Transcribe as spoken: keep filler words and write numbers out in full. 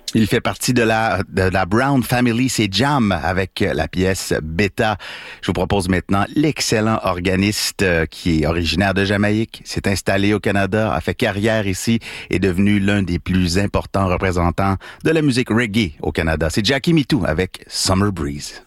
Il fait partie de la, de la Brown Family, c'est Jam avec la pièce Beta. Je vous propose maintenant l'excellent organiste qui est originaire de Jamaïque, s'est installé au Canada, a fait carrière ici, est devenu l'un des plus importants représentants de la musique reggae au Canada. C'est Jackie Mitou avec Summer Breeze.